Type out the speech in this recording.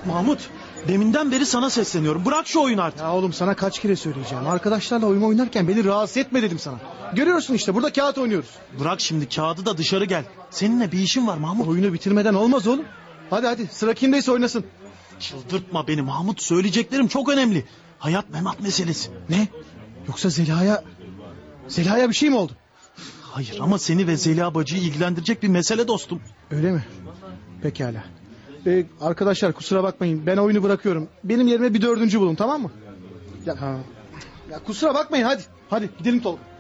Mahmut, deminden beri sana sesleniyorum. Bırak şu oyunu artık. Ya oğlum sana kaç kere söyleyeceğim. Arkadaşlarla oyun oynarken beni rahatsız etme dedim sana. Görüyorsun işte burada kağıt oynuyoruz. Bırak şimdi kağıdı da dışarı gel. Seninle bir işim var Mahmut. Oyunu bitirmeden olmaz oğlum. Hadi sıra kimdeyse oynasın. Çıldırtma beni Mahmut. Söyleyeceklerim çok önemli. Hayat memat meselesi. Ne? Yoksa Zeliha'ya bir şey mi oldu? Hayır ama seni ve Zeliha bacıyı ilgilendirecek bir mesele dostum. Öyle mi? Pekala. Arkadaşlar kusura bakmayın. Ben oyunu bırakıyorum. Benim yerime bir dördüncü bulun, tamam mı? Ya kusura bakmayın, hadi. Hadi gidelim Tolga.